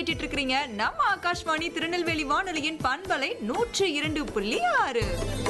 கேட்டுட்டு இருக்கிறீங்க நம்ம ஆகாஷ்வாணி திருநெல்வேலி வானொலியின் பண்பலை 102.6.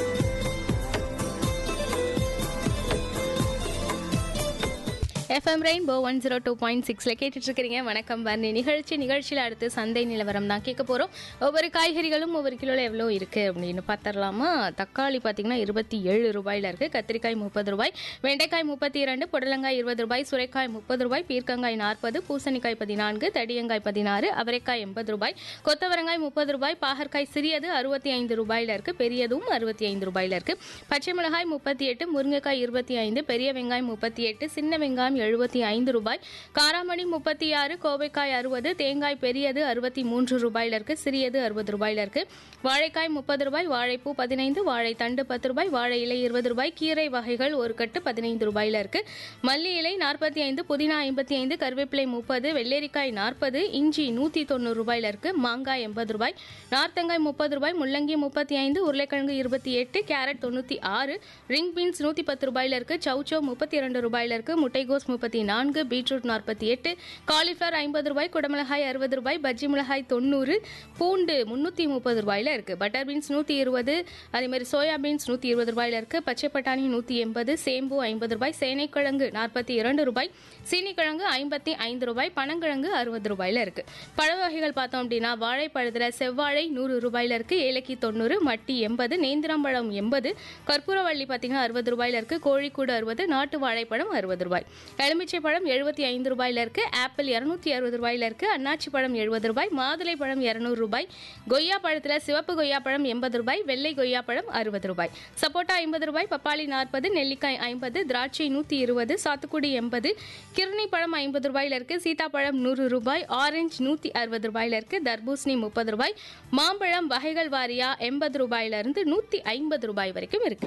FM ரெயின்போ 102.6ல கேட்டுட்டு இருக்கிறீங்க. வணக்கம் பரணி நிகழ்ச்சியில் அடுத்து சந்தை நிலவரம் தான் கேட்க போறோம். ஒவ்வொரு காய்கறிகளும் ஒவ்வொரு கிலோல எவ்வளோ இருக்கு அப்படின்னு பார்த்தரலாமா. தக்காளி பார்த்தீங்கன்னா 27 ரூபாயில இருக்கு. கத்திரிக்காய் 30 ரூபாய், வெண்டைக்காய் 32, புடலங்காய் 20 ரூபாய், சுரைக்காய் 30 ரூபாய், பீர்க்கங்காய் 40, பூசணிக்காய் 14, தடியங்காய் 16, அவரைக்காய் 80 ரூபாய், கொத்தவரங்காய் 30 ரூபாய், பாகற்காய் சிறியது 65 ரூபாயில இருக்கு, பெரியதும் 65 ரூபாயில இருக்கு, பச்சை மிளகாய் 38, முருங்கைக்காய் 25, பெரிய வெங்காயம் 38, சின்ன வெங்காயம் 75 ரூபாய், காராமணி 36, கோவைக்காய் 60, தேங்காய் பெரியது 63 ரூபாயில இருக்கு, சிறியது 60 ரூபாயில இருக்கு, வாழைக்காய் 30 ரூபாய், வாழைப்பூ 15, வாழைத்தண்டு 10 ரூபாய், வாழை இலை 20 ரூபாய், கீரை வகைகள் ஒரு கட்டு 15 ரூபாயில இருக்கு, மல்லி இலை 45, புதினா 55, கருவேப்பிலை 30, வெள்ளரிக்காய் 40, இஞ்சி 190 ரூபாயில இருக்கு, மாங்காய் 80 ரூபாய், நார்த்தங்காய் 30 ரூபாய், முள்ளங்கி 35, உருளைக்கிழங்கு 28, கேரட் 96, ரிங் பீன்ஸ் 110 ரூபாயில இருக்கு, சௌச்சோ 32 ரூபாயில இருக்கு, முட்டைகோஸ் 34, பீட்ரூட் 48, காலிஃபிளவர் 50 ரூபாய், குடமிளகாய் 60 ரூபாய், பஜ்ஜி மிளகாய் 90, பூண்டு 330 ரூபாயில இருக்கு, பட்டர் பீன்ஸ் 120, அதே மாதிரி சோயா பீன்ஸ் 120 ரூபாயில இருக்கு, பச்சை பட்டாணி 180, சேம்பு 50 ரூபாய், சேனைக்கிழங்கு 42 ரூபாய், சீனிக்கிழங்கு 55 ரூபாய், பனங்கிழங்கு 60 ரூபாயில இருக்கு. பழ வகைகள் பார்த்தோம் அப்படின்னா வாழைப்பழத்துல செவ்வாழை 100 ரூபாயில இருக்கு, ஏலக்கி 90, மட்டி 80, நேந்திரம்பழம் 80, கற்பூரவள்ளி பார்த்தீங்கன்னா 60 ரூபாயில இருக்கு, கோழிக்கூடு 60, நாட்டு வாழைப்பழம் 60 ரூபாய், எலுமிச்சை பழம் 75 ரூபாயில இருக்கு, ஆப்பிள் 260 ரூபாயில இருக்கு, அன்னாச்சி பழம் 70 ரூபாய், மாதுளை பழம் 200 ரூபாய், கொய்யா பழத்துல சிவப்பு கொய்யா பழம் 80 ரூபாய், வெள்ளை கொய்யா பழம் 60 ரூபாய், சப்போட்டா 50 ரூபாய், பப்பாளி 40, நெல்லிக்காய் 50, திராட்சை 120, சாத்துக்குடி 80, கிர்னி பழம் 50 ரூபாயில இருக்கு, சீதாப்பழம் 100 ரூபாய், ஆரஞ்சு 160 ரூபாயில இருக்கு, தர்பூசணி 30 ரூபாய், மாம்பழம் வகைகள் வாரியா 80 ரூபாயில இருந்து 150 ரூபாய் வரைக்கும் இருக்கு.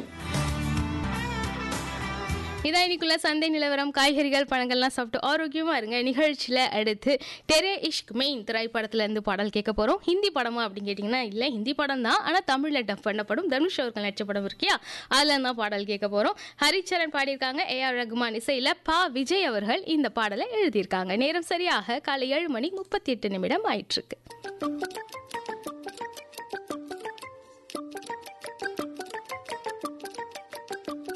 இதான் இன்னைக்குள்ள சந்தை நிலவரம். காய்கறிகள் பழங்கள்லாம் சாப்பிட்டு ஆரோக்கியமா இருங்க. நிகழ்ச்சியில அடுத்து டெரே இஷ்க் மெயின் திரைப்படத்துல இருந்து பாடல் கேட்க போறோம். ஹிந்தி படமா அப்படின்னு கேட்டீங்கன்னா இல்ல, ஹிந்தி படம் தான், ஆனா தமிழ்ல டப் பண்ணப்படும். தனுஷ் அவர்கள் நடிச்ச படம் இருக்கியா, அதுல தான் பாடல் கேட்க போறோம். ஹரிச்சரன் பாடியிருக்காங்க, AR ரகுமான் இசையில பா விஜய் அவர்கள் இந்த பாடலை எழுதியிருக்காங்க. நேரம் சரியாக காலை 7:38 ஆயிட்டு இருக்கு.